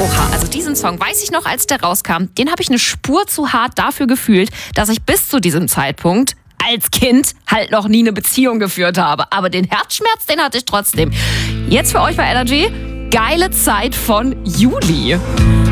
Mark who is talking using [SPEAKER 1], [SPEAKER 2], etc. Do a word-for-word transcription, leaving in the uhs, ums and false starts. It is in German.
[SPEAKER 1] Oha, also diesen Song weiß ich noch, als der rauskam. Den habe ich eine Spur zu hart dafür gefühlt, dass ich bis zu diesem Zeitpunkt als Kind halt noch nie eine Beziehung geführt habe. Aber den Herzschmerz, den hatte ich trotzdem. Jetzt für euch bei Energy, geile Zeit von Juli.